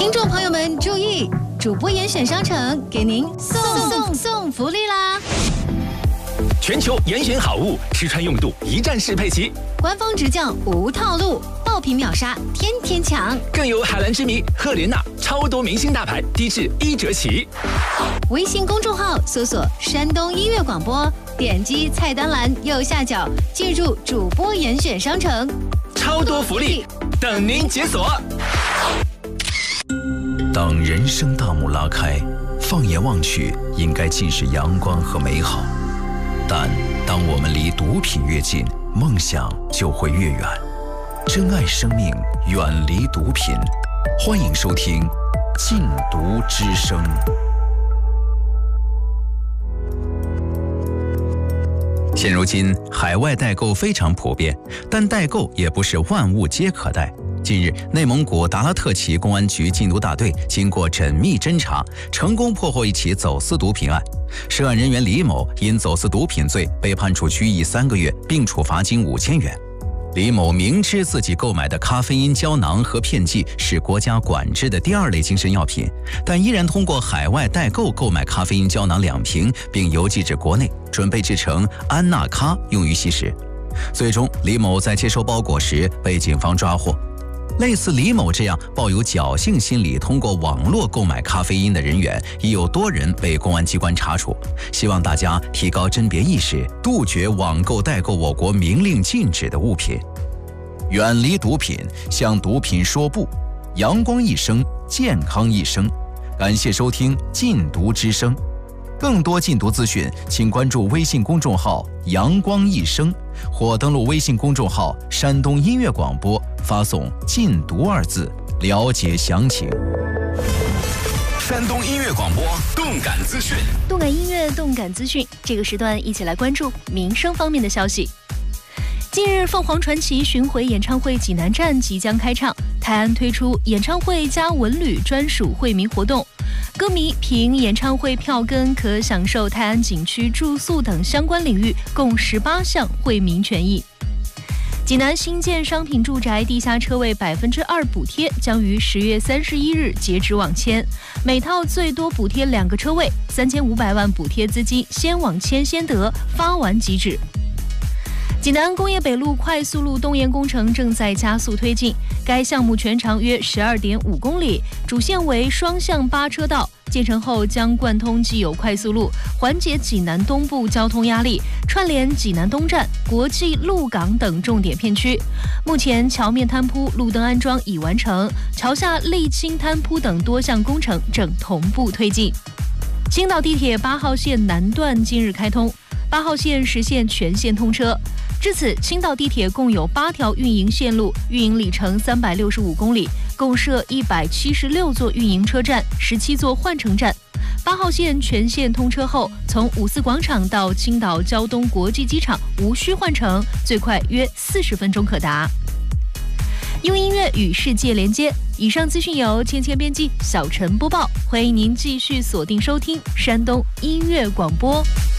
听众朋友们注意，主播严选商城给您送福利啦！ 全球严选好物，吃穿用度一站式配齐， 官方直降无套路，爆品秒杀，天天抢。 更有海蓝之谜、赫莲娜超多明星大牌，低至1折起。 微信公众号搜索山东音乐广播，点击菜单栏右下角进入主播严选商城， 超多福利等您解锁。 当人生大幕拉开，放眼望去，应该尽是阳光和美好。但当我们离毒品越近，梦想就会越远。珍爱生命，远离毒品。欢迎收听《禁毒之声》。现如今，海外代购非常普遍，但代购也不是万物皆可代。近日，内蒙古达拉特旗公安局禁毒大队经过缜密侦查，成功破获一起走私毒品案。涉案人员李某因走私毒品罪被判处拘役3个月，并处罚金5000元。李某明知自己购买的咖啡因胶囊和片剂是国家管制的第2类精神药品，但依然通过海外代购购买咖啡因胶囊2瓶，并邮寄至国内，准备制成安纳咖用于吸食。最终，李某在接收包裹时被警方抓获。类似李某这样抱有侥幸心理通过网络购买咖啡因的人员，已有多人被公安机关查处。希望大家提高甄别意识，杜绝网购代购我国明令禁止的物品，远离毒品，向毒品说不。阳光一生，健康一生。感谢收听禁毒之声。更多禁毒资讯，请关注微信公众号“阳光一生”，或登录微信公众号“山东音乐广播”，发送“禁毒”2字，了解详情。 山东音乐广播动感资讯， 动感音乐，动感资讯。这个时段一起来关注民生方面的消息。近日，凤凰传奇巡回演唱会济南站即将开唱，泰安推出演唱会加文旅专属惠民活动，歌迷凭演唱会票根可享受泰安景区住宿等相关领域共18项惠民权益。济南新建商品住宅地下车位2%补贴将于10月31日截止网签，每套最多补贴2个车位，3500万补贴资金先网签先得，发完即止。济南工业北路快速路东延工程正在加速推进，该项目全长约12.5公里，主线为双向8车道，建成后将贯通既有快速路，缓解济南东部交通压力，串联济南东站、国际鹿港等重点片区。目前桥面摊铺、路灯安装已完成，桥下沥青摊铺等多项工程正同步推进。青岛地铁8号线南段今日开通，8号线实现全线通车。至此，青岛地铁共有8条运营线路，运营里程365公里，共设176座运营车站，17座换乘站。8号线全线通车后，从五四广场到青岛胶东国际机场无需换乘，最快约40分钟可达。用音乐与世界连接。以上资讯由芊芊编辑，小陈播报。欢迎您继续锁定收听山东音乐广播。